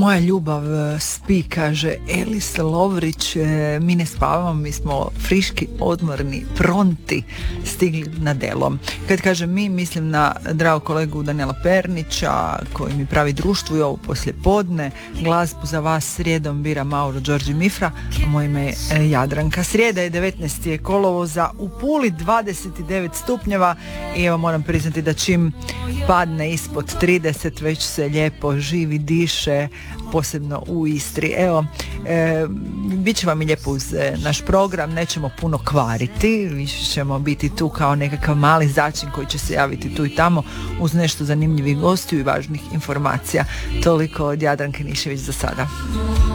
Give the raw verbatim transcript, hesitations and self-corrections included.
Moja ljubav spi, kaže Elis Lovrić. Mi ne spavamo, mi smo friški, odmorni, pronti, stigli na delo. Kad kažem mi, mislim na dragog kolegu Danijela Pernića koji mi pravi društvo i ovo poslijepodne. Glazbu za vas srijedom bira Mauro Đorđi Mifra, a moje ime je Jadranka. Srijeda je devetnaestog kolovoza, u Puli dvadeset devet stupnjeva i evo moram priznati da čim padne ispod trideset već se lijepo živi, diše, posebno u Istri. Evo, e, bit će vam i lijepo uz e, naš program, nećemo puno kvariti, više ćemo biti tu kao nekakav mali začin koji će se javiti tu i tamo uz nešto zanimljivih gostiju i važnih informacija. Toliko od Jadranke Nišević za sada.